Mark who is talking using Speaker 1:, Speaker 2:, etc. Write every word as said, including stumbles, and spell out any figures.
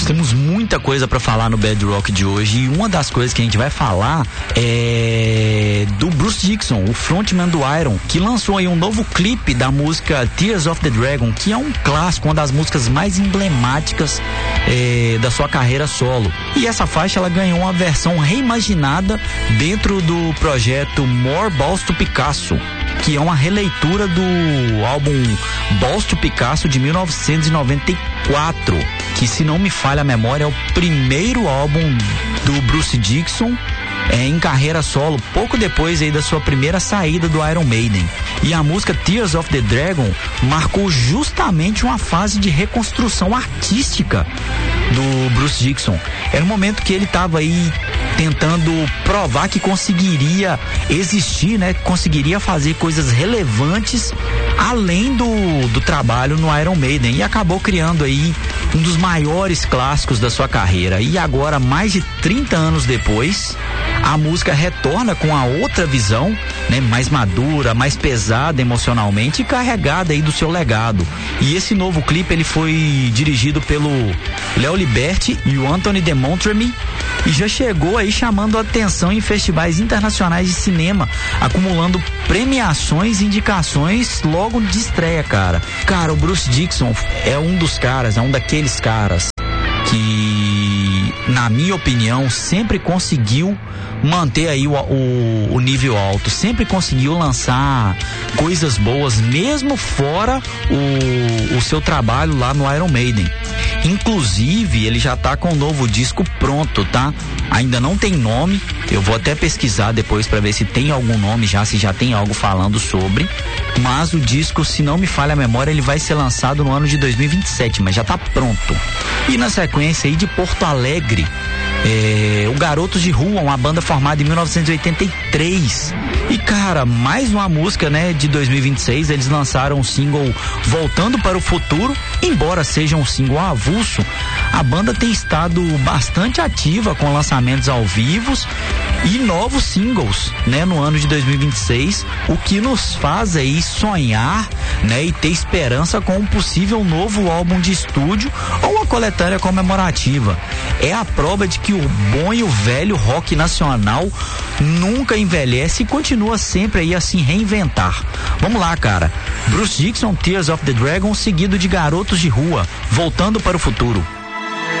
Speaker 1: temos muita coisa pra falar no Bad Rock de hoje, e uma das coisas que a gente vai falar é do Bruce Dickinson, o frontman do Iron, que lançou aí um novo clipe da música Tears of the Dragon, que é um clássico, uma das músicas mais emblemáticas é, da sua carreira solo. E essa faixa ela ganhou uma versão reimaginada dentro do projeto More Balls to Picasso, que é uma releitura do álbum Balls to Picasso de mil novecentos e noventa e quatro, que, se não me falha a memória, é o primeiro álbum do Bruce Dickinson é, em carreira solo, pouco depois aí da sua primeira saída do Iron Maiden. E a música Tears of the Dragon marcou justamente uma fase de reconstrução artística do Bruce Dickinson. Era um momento que ele estava aí tentando provar que conseguiria existir, né? Conseguiria fazer coisas relevantes além do, do trabalho no Iron Maiden, e acabou criando aí um dos maiores clássicos da sua carreira. E agora, mais de trinta anos depois, a música retorna com a outra visão, né? Mais madura, mais pesada emocionalmente e carregada aí do seu legado. E esse novo clipe ele foi dirigido pelo Léo Liberti e o Anthony de Montremy, e já chegou aí chamando a atenção em festivais internacionais de cinema, acumulando premiações e indicações logo de estreia, cara. Cara, o Bruce Dickinson é um dos caras, é um daqueles caras que, na minha opinião, sempre conseguiu manter aí o, o, o nível alto, sempre conseguiu lançar coisas boas, mesmo fora o, o seu trabalho lá no Iron Maiden. Inclusive, ele já tá com um novo disco pronto, tá? Ainda não tem nome, eu vou até pesquisar depois pra ver se tem algum nome já, se já tem algo falando sobre, mas o disco, se não me falha a memória, ele vai ser lançado no ano de dois mil e vinte e sete, mas já tá pronto. E na sequência aí de Porto Alegre, é, o Garotos de Rua, uma banda formada em mil novecentos e oitenta e três. E, cara, mais uma música, né, de dois mil e vinte e seis, eles lançaram o single Voltando para o Futuro. Embora seja um single avulso, a banda tem estado bastante ativa com lançamentos ao vivo e novos singles, né, no ano de dois mil e vinte e seis, o que nos faz aí sonhar, né, e ter esperança com um possível novo álbum de estúdio ou uma coletânea comemorativa. É a prova de que o bom e o velho rock nacional nunca envelhece e continua sempre aí a se reinventar. Vamos lá, cara. Bruce Dickinson, Tears of the Dragon, seguido de Garotos de Rua, Voltando para o Futuro.